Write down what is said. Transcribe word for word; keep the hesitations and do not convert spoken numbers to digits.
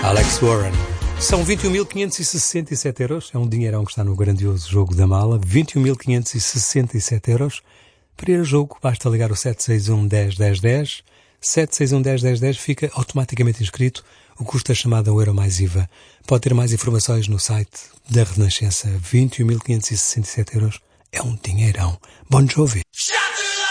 Alex Warren. São vinte e um mil quinhentos e sessenta e sete euros. É um dinheirão que está no grandioso jogo da mala. vinte e um mil quinhentos e sessenta e sete euros. Para ir a jogo, basta ligar o sete seis um, dez, dez, dez. sete seis um, dez, dez, dez. Fica automaticamente inscrito. O custo da chamada é um euro mais I V A. Pode ter mais informações no site da Renascença. vinte e um mil quinhentos e sessenta e sete euros. É um dinheirão. Bon Jovi.